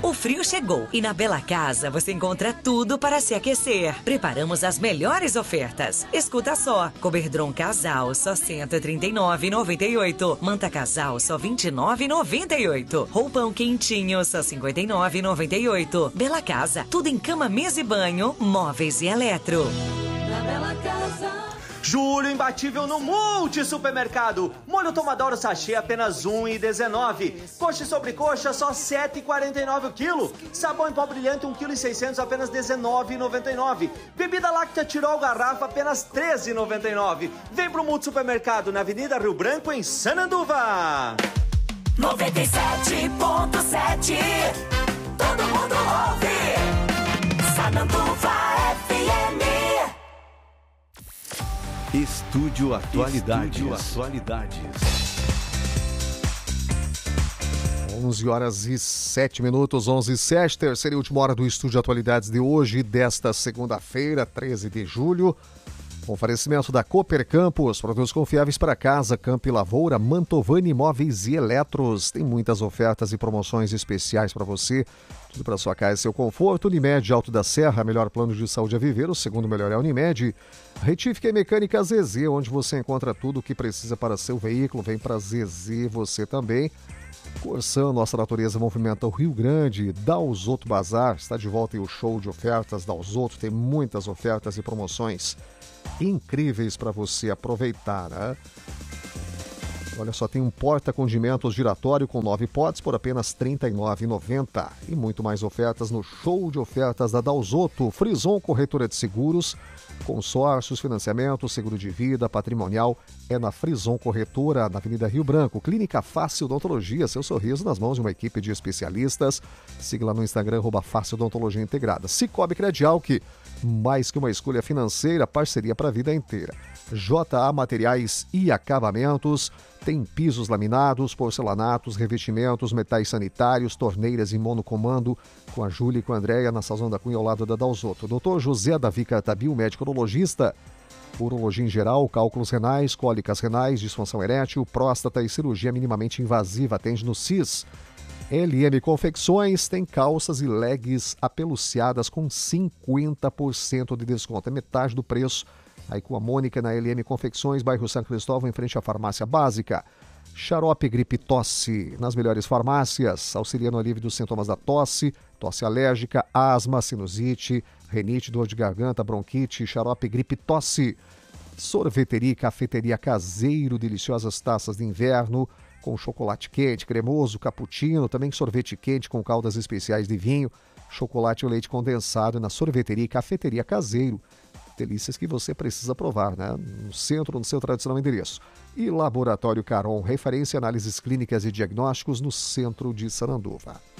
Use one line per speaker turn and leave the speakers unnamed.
O frio chegou e na Bela Casa você encontra tudo para se aquecer. Preparamos as melhores ofertas. Escuta só, Coberdron Casal só R$ 139,98. Manta Casal só R$ 29,98. Roupão quentinho só R$ 59,98. Bela Casa, tudo em cama, mesa e banho, móveis e eletro.
Na Bela Casa.
Julho imbatível no Multi-Supermercado. Molho Tomadoro sachê apenas R$ 1,19. Coxa e sobrecoxa só R$ 7,49 o quilo. Sabão em pó brilhante 1,6 kg apenas R$ 19,99. Bebida láctea Tirol garrafa apenas R$ 13,99. Vem pro Multi-Supermercado na Avenida Rio Branco em Sananduva.
97,7. Todo mundo ouve. Sananduva FM.
Estúdio Atualidades.
11h07, 11h07, terceira e última hora do Estúdio Atualidades de hoje, desta segunda-feira, 13 de julho. Oferecimento da Cooper Campos, produtos confiáveis para casa, campo e lavoura, Mantovani Imóveis e Eletros. Tem muitas ofertas e promoções especiais para você. Tudo para sua casa e seu conforto. Unimed Alto da Serra, melhor plano de saúde a viver. O segundo melhor é a Unimed. Retífica e Mecânica ZZ, onde você encontra tudo o que precisa para seu veículo. Vem para ZZ você também. Corsan, nossa natureza movimenta o Rio Grande. Dalzotto Bazar, está de volta e o show de ofertas Dalzotto. Tem muitas ofertas e promoções incríveis para você aproveitar, né? Olha só, tem um porta-condimentos giratório com 9 potes por apenas R$ 39,90. E muito mais ofertas no show de ofertas da Dalzotto. Frison Corretora de Seguros, consórcios, financiamento, seguro de vida, patrimonial. É na Frison Corretora, na Avenida Rio Branco. Clínica Fácil Odontologia, seu sorriso nas mãos de uma equipe de especialistas. Siga lá no Instagram, @Fácil Odontologia Integrada. Cicobi Credial, que mais que uma escolha financeira, parceria para a vida inteira. JA Materiais e Acabamentos, tem pisos laminados, porcelanatos, revestimentos, metais sanitários, torneiras em monocomando, com a Júlia e com a Andréia, na Sazão da Cunha, ao lado da Dalzotto. Dr. José Davi Cartabil, médico urologista, urologia em geral, cálculos renais, cólicas renais, disfunção erétil, próstata e cirurgia minimamente invasiva, atende no CIS. LM Confecções tem calças e leggings apeluciadas com 50% de desconto, é metade do preço. Aí com a Mônica na LM Confecções, bairro São Cristóvão, em frente à farmácia básica. Xarope Gripe Tosse, nas melhores farmácias, auxilia no alívio dos sintomas da tosse, tosse alérgica, asma, sinusite, renite, dor de garganta, bronquite, Xarope Gripe Tosse. Sorveteria e cafeteria Caseiro, deliciosas taças de inverno, com chocolate quente, cremoso, cappuccino, também sorvete quente com caldas especiais de vinho, chocolate ou leite condensado na sorveteria e cafeteria Caseiro. Delícias que você precisa provar, né? No centro, no seu tradicional endereço. E Laboratório Caron, referência em análises clínicas e diagnósticos no centro de Sananduva.